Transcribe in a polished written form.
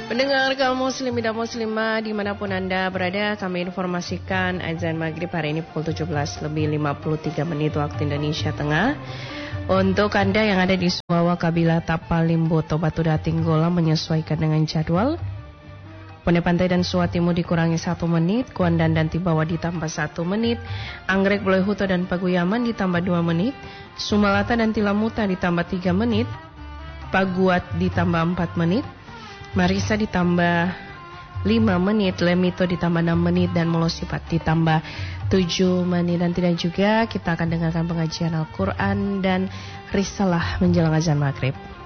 Pendengar kaum muslim dan muslimah dimanapun Anda berada, kami informasikan azan maghrib hari ini pukul 17:53 waktu Indonesia Tengah. Untuk Anda yang ada di Suwawa, Kabila, Tapal, Limboto, Batu Dating, Gola menyesuaikan dengan jadwal. Pondok Pantai dan Suwatimu dikurangi 1 menit, Kuandan dan Tibawa ditambah 1 menit, Anggrek, Bloehuto dan Paguyaman ditambah 2 menit, Sumalata dan Tilamuta ditambah 3 menit, Paguat ditambah 4 menit, Marisa ditambah 5 menit, Lemito ditambah 6 menit, dan Molosipat ditambah 7 menit. Dan tidak juga kita akan dengarkan pengajian Al-Quran dan Risalah menjelang azan maghrib.